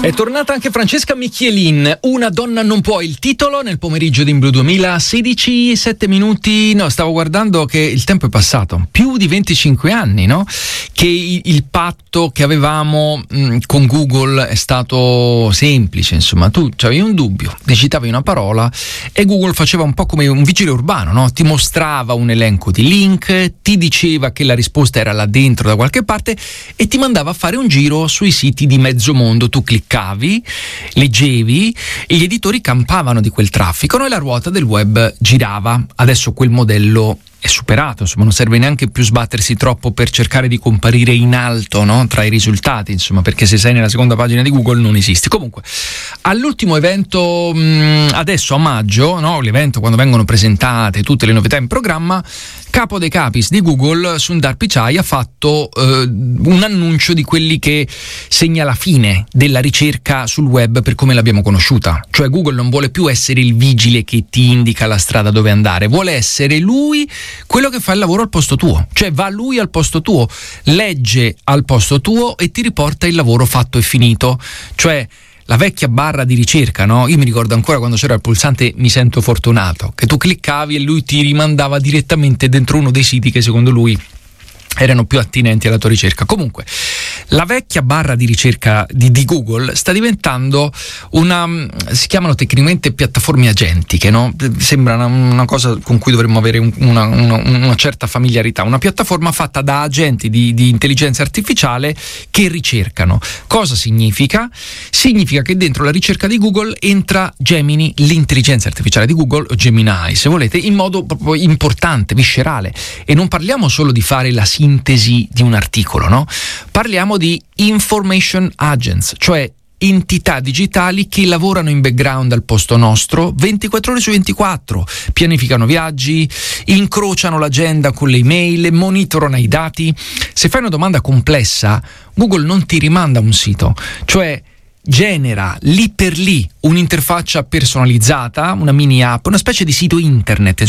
È tornata anche Francesca Michielin, Una donna non può, il titolo nel pomeriggio di In Blu 2016, 7 minuti, no, stavo guardando che il tempo è passato, più di 25 anni, no? Che il patto che avevamo con Google è stato semplice, insomma, tu avevi un dubbio, digitavi una parola e Google faceva un po' come un vigile urbano, no? Ti mostrava un elenco di link, ti diceva che la risposta era là dentro da qualche parte e ti mandava a fare un giro sui siti di mezzo mondo. Tu cliccavi, leggevi e gli editori campavano di quel traffico, no? E la ruota del web girava. Adesso quel modello è superato, insomma, non serve neanche più sbattersi troppo per cercare di comparire in alto, no? Tra i risultati, insomma, perché se sei nella seconda pagina di Google non esisti. Comunque, all'ultimo evento, adesso a maggio, no? L'evento quando vengono presentate tutte le novità in programma, capo dei capis di Google, Sundar Pichai, ha fatto un annuncio di quelli che segna la fine della ricerca sul web per come l'abbiamo conosciuta. Cioè Google non vuole più essere il vigile che ti indica la strada dove andare, vuole essere lui quello che fa il lavoro al posto tuo, cioè va lui al posto tuo, legge al posto tuo e ti riporta il lavoro fatto e finito. Cioè la vecchia barra di ricerca, no? Io mi ricordo ancora quando c'era il pulsante Mi sento fortunato, che tu cliccavi e lui ti rimandava direttamente dentro uno dei siti che secondo lui erano più attinenti alla tua ricerca. Comunque, la vecchia barra di ricerca di Google sta diventando si chiamano tecnicamente piattaforme agentiche, no? Sembra una cosa con cui dovremmo avere una certa familiarità. Una piattaforma fatta da agenti di intelligenza artificiale che ricercano. Cosa significa? Significa che dentro la ricerca di Google entra Gemini, l'intelligenza artificiale di Google, o Gemini se volete, in modo proprio importante, viscerale. E non parliamo solo di fare la sintesi di un articolo, no? Parliamo di information agents, cioè entità digitali che lavorano in background al posto nostro 24 ore su 24, pianificano viaggi, incrociano l'agenda con le email, monitorano i dati. Se fai una domanda complessa, Google non ti rimanda un sito, cioè genera lì per lì un'interfaccia personalizzata, una mini app, una specie di sito internet